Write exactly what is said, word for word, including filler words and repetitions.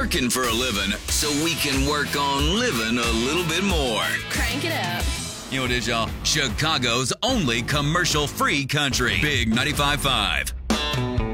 working for a living so we can work on living a little bit more. Crank it up. You know what it is, y'all? Chicago's only commercial-free country. Big ninety-five point five.